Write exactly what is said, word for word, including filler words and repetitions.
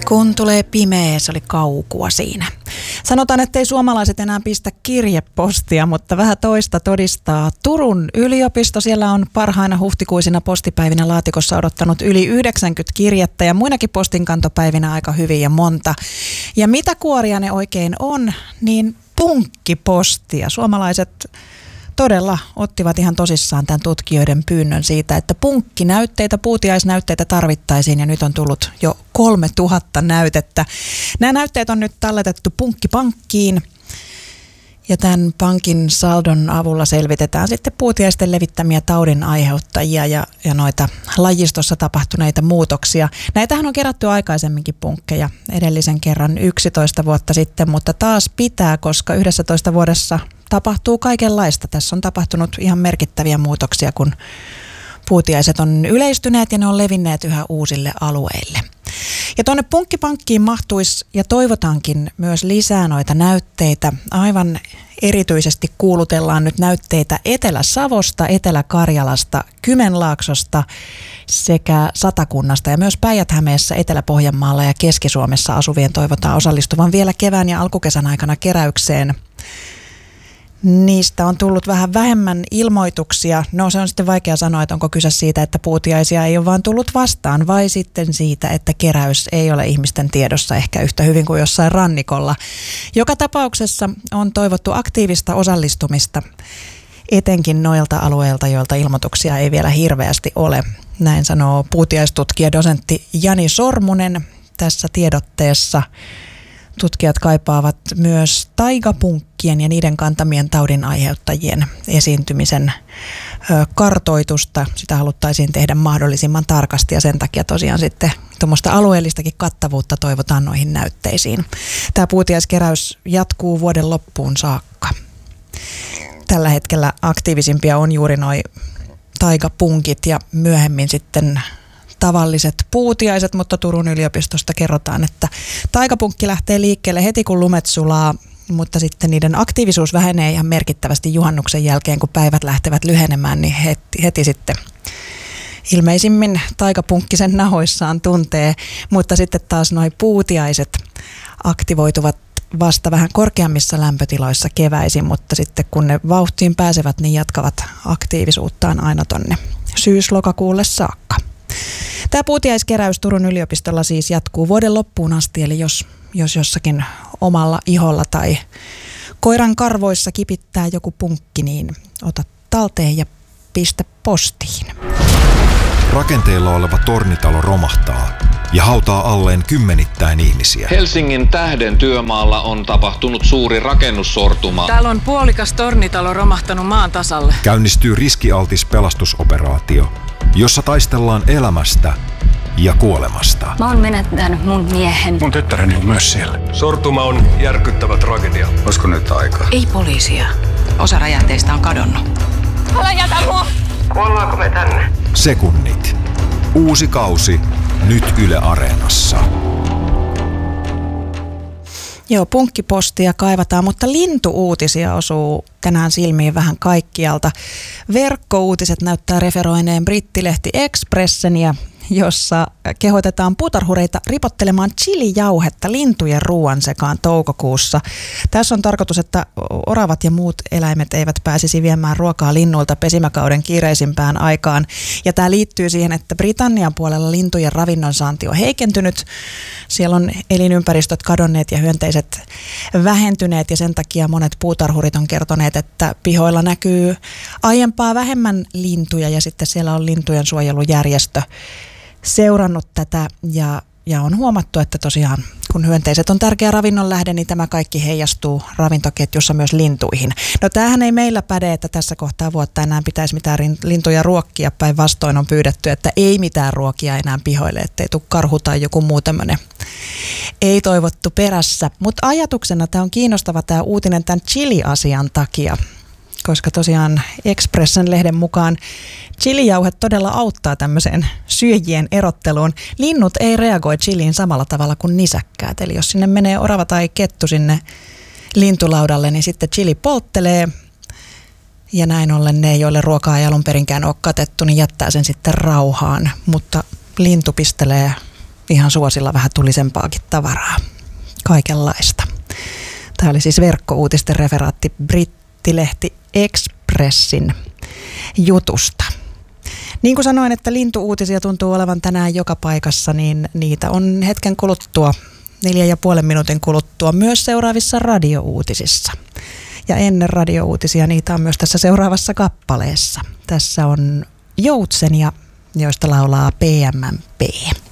Kun tulee pimeä, se oli kaukua siinä. Sanotaan, ettei suomalaiset enää pistä kirjepostia, mutta vähän toista todistaa Turun yliopisto. Siellä on parhaina huhtikuisina postipäivinä laatikossa odottanut yli yhdeksänkymmentä kirjettä ja muinakin postinkantopäivinä aika hyvin ja monta. Ja mitä kuoria ne oikein on, niin punkkipostia. Suomalaiset todella ottivat ihan tosissaan tämän tutkijoiden pyynnön siitä, että punkkinäytteitä, puutiaisnäytteitä tarvittaisiin ja nyt on tullut jo kolme tuhatta näytettä. Nämä näytteet on nyt talletettu punkkipankkiin ja tämän pankin saldon avulla selvitetään sitten puutiaisten levittämiä taudin aiheuttajia ja, ja noita lajistossa tapahtuneita muutoksia. Näitähän on kerätty aikaisemminkin punkkeja edellisen kerran yksitoista vuotta sitten, mutta taas pitää, koska yksitoista vuodessa tapahtuu kaikenlaista. Tässä on tapahtunut ihan merkittäviä muutoksia, kun puutiaiset on yleistyneet ja ne on levinneet yhä uusille alueille. Ja tuonne punkkipankkiin mahtuisi ja toivotaankin myös lisää noita näytteitä. Aivan erityisesti kuulutellaan nyt näytteitä Etelä-Savosta, Etelä-Karjalasta, Kymenlaaksosta sekä Satakunnasta ja myös Päijät-Hämeessä, Etelä-Pohjanmaalla ja Keski-Suomessa asuvien toivotaan osallistuvan vielä kevään ja alkukesän aikana keräykseen. Niistä on tullut vähän vähemmän ilmoituksia. No se on sitten vaikea sanoa, että onko kyse siitä, että puutiaisia ei ole vaan tullut vastaan vai sitten siitä, että keräys ei ole ihmisten tiedossa ehkä yhtä hyvin kuin jossain rannikolla. Joka tapauksessa on toivottu aktiivista osallistumista etenkin noilta alueilta, joilta ilmoituksia ei vielä hirveästi ole. Näin sanoo puutiaistutkija dosentti Jani Sormunen tässä tiedotteessa. Tutkijat kaipaavat myös taikapunkkien ja niiden kantamien taudin aiheuttajien esiintymisen kartoitusta. Sitä haluttaisiin tehdä mahdollisimman tarkasti ja sen takia tosiaan sitten tuommoista alueellistakin kattavuutta toivotaan noihin näytteisiin. Tämä puutiaiskeräys jatkuu vuoden loppuun saakka. Tällä hetkellä aktiivisimpia on juuri noi taikapunkit ja myöhemmin sitten tavalliset puutiaiset, mutta Turun yliopistosta kerrotaan, että taikapunkki lähtee liikkeelle heti kun lumet sulaa, mutta sitten niiden aktiivisuus vähenee ihan merkittävästi juhannuksen jälkeen, kun päivät lähtevät lyhenemään, niin heti, heti sitten ilmeisimmin taikapunkki sen nahoissaan tuntee, mutta sitten taas noi puutiaiset aktivoituvat vasta vähän korkeammissa lämpötiloissa keväisin, mutta sitten kun ne vauhtiin pääsevät, niin jatkavat aktiivisuuttaan aina tonne syys-lokakuulle saakka. Tämä puutiaiskeräys Turun yliopistolla siis jatkuu vuoden loppuun asti, eli jos, jos jossakin omalla iholla tai koiran karvoissa kipittää joku punkki, niin ota talteen ja pistä postiin. Rakenteilla oleva tornitalo romahtaa ja hautaa alleen kymmenittäin ihmisiä. Helsingin Tähden työmaalla on tapahtunut suuri rakennussortuma. Täällä on puolikas tornitalo romahtanut maan tasalle. Käynnistyy riskialtis pelastusoperaatio, jossa taistellaan elämästä ja kuolemasta. Mä oon menettänyt mun miehen. Mun tyttäreni on myös siellä. Sortuma on järkyttävä tragedia. Olisiko nyt aika? Ei poliisia. Osa räjähteistä on kadonnut. Älä jätä mua! Kuollaanko me tänne? Sekunnit. Uusi kausi. Nyt Yle Areenassa. Joo, punkkipostia kaivataan, mutta lintuuutisia osuu tänään silmiin vähän kaikkialta. Verkkouutiset näyttää referoineen brittilehti Expresseniä, jossa kehotetaan puutarhureita ripottelemaan chilijauhetta lintujen ruoan sekaan toukokuussa. Tässä on tarkoitus, että oravat ja muut eläimet eivät pääsisi viemään ruokaa linnuilta pesimäkauden kiireisimpään aikaan. Ja tämä liittyy siihen, että Britannian puolella lintujen ravinnonsaanti on heikentynyt. Siellä on elinympäristöt kadonneet ja hyönteiset vähentyneet ja sen takia monet puutarhurit on kertoneet, että pihoilla näkyy aiempaa vähemmän lintuja ja sitten siellä on lintujen suojelujärjestö seurannut tätä ja, ja on huomattu, että tosiaan kun hyönteiset on tärkeä ravinnon lähde, niin tämä kaikki heijastuu ravintoketjussa myös lintuihin. No tämähän ei meillä päde, että tässä kohtaa vuotta enää pitäisi mitään lintuja ruokkia, päinvastoin on pyydetty, että ei mitään ruokia enää pihoille, ettei tule karhu tai joku muu tämmöinen ei toivottu perässä. Mutta ajatuksena tämä on kiinnostava tämä uutinen tämän chili-asian takia, koska tosiaan Expressen lehden mukaan chilijauhe todella auttaa tämmöiseen syöjien erotteluun. Linnut ei reagoi chiliin samalla tavalla kuin nisäkkäät. Eli jos sinne menee orava tai kettu sinne lintulaudalle, niin sitten chili polttelee. Ja näin ollen ne, joille ruokaa ei alun perinkään ole katettu, niin jättää sen sitten rauhaan. Mutta lintu pistelee ihan suosilla vähän tulisempaakin tavaraa. Kaikenlaista. Tämä oli siis verkkouutisten referaatti brittilehti Expressin jutusta. Niin kuin sanoin, että lintuuutisia tuntuu olevan tänään joka paikassa, niin niitä on hetken kuluttua, neljän ja puolen minuutin kuluttua myös seuraavissa radiouutisissa. Ja ennen radiouutisia niitä on myös tässä seuraavassa kappaleessa. Tässä on Joutsenia, joista laulaa P M M P.